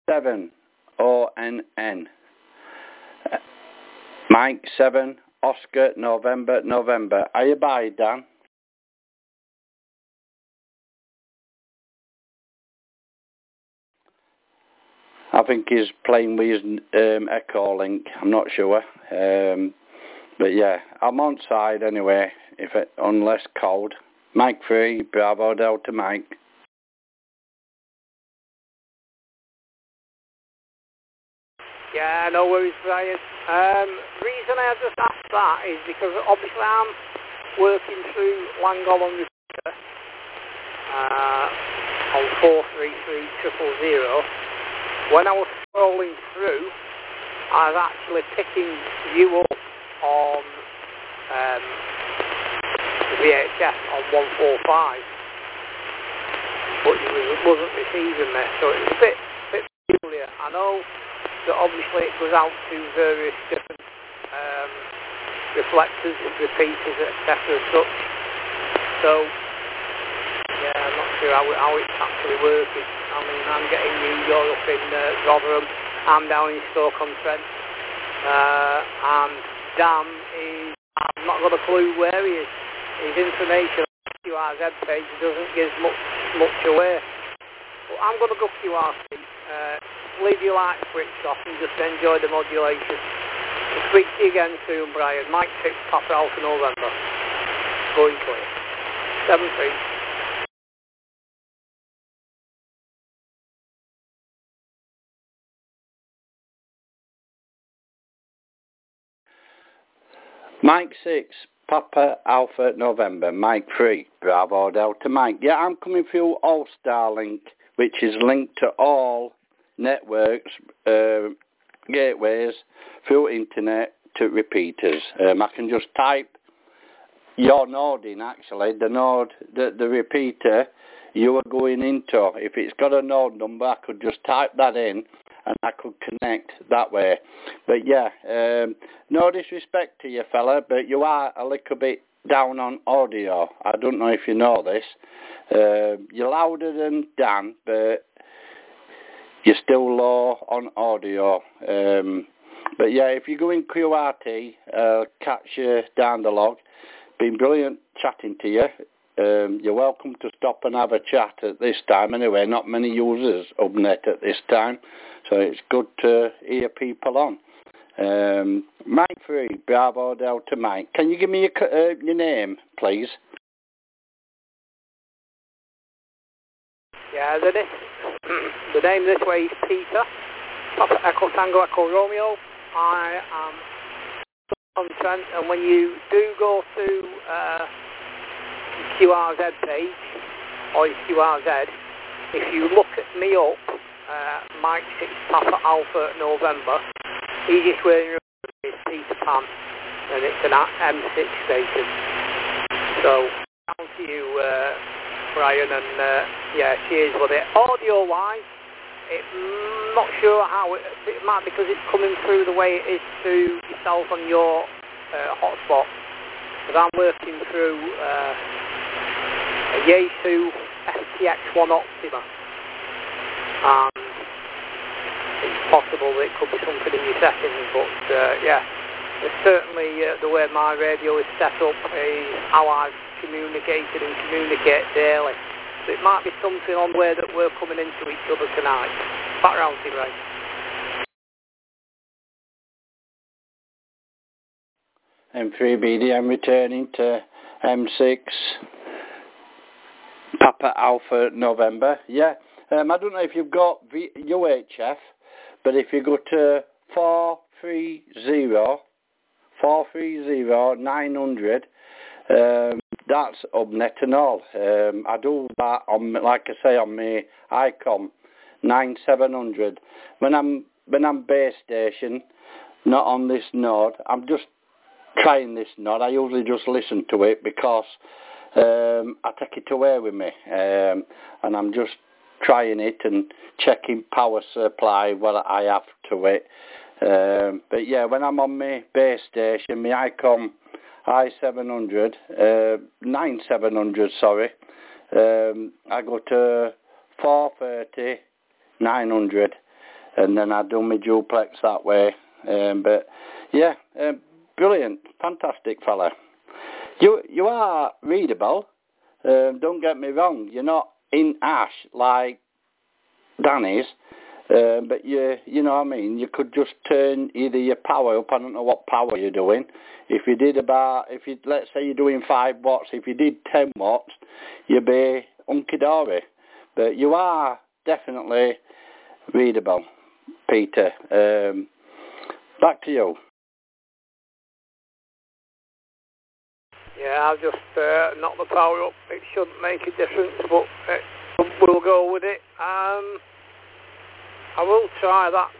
7 ONN. Mike 7 Oscar November November. Are you by, Dan? I think he's playing with his Echo Link. I'm not sure. But yeah, I'm on side anyway, unless cold. Mike 3, Bravo Delta Mike. Yeah, no worries, Brian. Reason I just asked that is because obviously I'm working through Langol on repeater on 43300. When I was scrolling through, I was actually picking you up on the VHF on 145, but you wasn't receiving me, so it was a bit peculiar. I know that obviously it goes out to various different reflectors, repeaters, etc. and such. So yeah, I'm not sure how it's actually working. I mean, I'm getting you, you're up in Rotherham, I'm down in Stoke-on-Trent, and Dan is, I've not got a clue where he is. His information on the QRZ page doesn't give much away. But I'm going to go QRC, leave your light switched off and just enjoy the modulation. I'll speak to you again soon, Brian. Mike 6 Papa Alpha November. Going clear. 7-3. Mike 6, Papa Alpha November, Mike 3, Bravo Delta Mike. Yeah, I'm coming through All Starlink, which is linked to all networks, gateways, through internet to repeaters. I can just type your node in, actually, the node, the repeater you are going into. If it's got a node number, I could just type that in and I could connect that way. But yeah, no disrespect to you, fella, but you are a little bit down on audio. I don't know if you know this. You're louder than Dan, but you're still low on audio. But yeah, if you go in QRT, catch you down the log. Been brilliant chatting to you. You're welcome to stop and have a chat at this time anyway. Not many users of net at this time, so it's good to hear people on. Mike 3, Bravo Delta Mike. Can you give me your name, please? Yeah, the name this way is Peter. Papa Echo Tango Echo Romeo. I am on Trent, and when you do go to QRZ page, or QRZ, if you look at me up, Mike 6 Papa Alpha November, easiest way to remember is Peter Pan, and it's an M6 station. So, down to you, Brian, and yeah, cheers with it. Audio-wise, I'm not sure how it might be because it's coming through the way it is to yourself on your hotspot. But I'm working through a Yaesu FTX1 Optima, and it's possible that it could be something in your settings, but yeah, it's certainly the way my radio is set up is how I've communicated and communicate daily. So it might be something on the way that we're coming into each other tonight. Back round to you, Ray. M3BD, I'm returning to M6 Papa Alpha November. Yeah, I don't know if you've got UHF, but if you go to 430-900, that's Ubnet and all. I do that on, like I say, on my ICOM 9700. When I'm base station, not on this node, I'm just trying this node. I usually just listen to it because I take it away with me, and I'm just trying it and checking power supply what I have to it. But yeah, when I'm on my base station, my ICOM I700, 9700, sorry, I go to 430, 900, and then I do my duplex that way. But yeah, brilliant, fantastic fella. You are readable. Don't get me wrong. You're not in ash like Danny's, but you know what I mean. You could just turn either your power up. I don't know what power you're doing. If you let's say you're doing 5 watts. If you did 10 watts, you'd be hunky-dory. But you are definitely readable, Peter. Back to you. Yeah, I'll just knock the power up. It shouldn't make a difference, but we'll go with it. I will try that